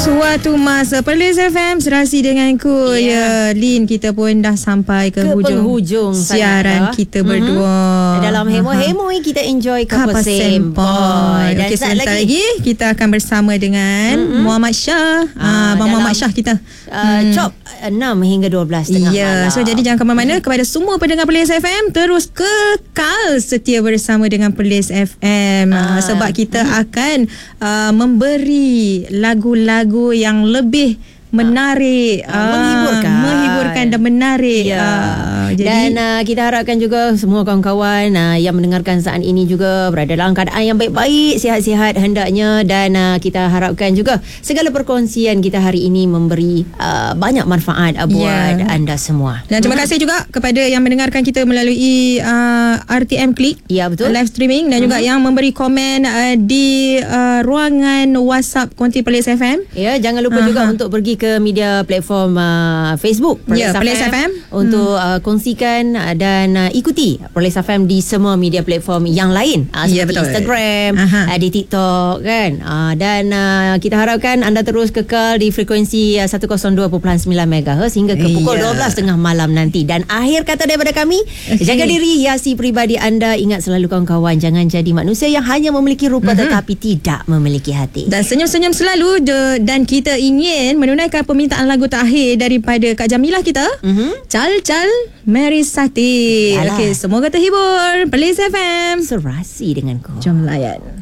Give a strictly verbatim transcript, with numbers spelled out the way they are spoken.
Suatu masa Perlis F M serasi denganku. Ya, yeah. Lin, kita pun dah sampai ke, ke hujung, hujung siaran sangat, kita berdua. Mm-hmm. Dalam hemo-hemo kita enjoy Kapal Sempoi. Dan okay, sebentar lagi. lagi kita akan bersama dengan mm-hmm. Muhammad Shah. Ah, Abang Muhammad Shah kita. Uh, hmm. Chop enam hingga dua belas tengah yeah. malam. So jadi jangan ke mana-mana. Kepada semua pendengar Perlis F M, terus kekal setia bersama dengan Perlis F M. Ah. Sebab kita hmm. akan uh, memberi lagu-lagu yang lebih menarik, uh, menghiburkan, menghiburkan dan menarik. Ya. Uh, jadi, dan uh, kita harapkan juga semua kawan-kawan uh, yang mendengarkan saat ini juga berada dalam keadaan yang baik-baik, sihat-sihat hendaknya, dan uh, kita harapkan juga segala perkongsian kita hari ini memberi uh, banyak manfaat uh, buat yeah. anda semua. Dan terima hmm. kasih juga kepada yang mendengarkan kita melalui uh, R T M Click, ya betul, live streaming, dan hmm. juga yang memberi komen uh, di uh, ruangan WhatsApp Konti Perlis F M. Ya, jangan lupa uh-huh. juga untuk pergi ke media platform uh, Facebook Perlis, yeah, Perlis F M, F M untuk hmm. uh, kongsikan uh, dan uh, ikuti Perlis F M di semua media platform yang lain uh, seperti yeah, betul. Instagram, uh, di TikTok kan, uh, dan uh, kita harapkan anda terus kekal di frekuensi uh, seratus dua perpuluhan sembilan megahertz hingga ke pukul yeah. dua belas tengah malam nanti. Dan akhir kata daripada kami, okay. jaga diri, hiasi peribadi anda. Ingat selalu kawan-kawan, jangan jadi manusia yang hanya memiliki rupa uh-huh. tetapi tidak memiliki hati. Dan senyum-senyum selalu. Dan kita ingin menunaikan permintaan lagu terakhir daripada Kak Jamilah kita. Mm-hmm. Cal-cal Mary Sati. Okey, semoga terhibur. Perlis F M, serasi denganku. Jom layan.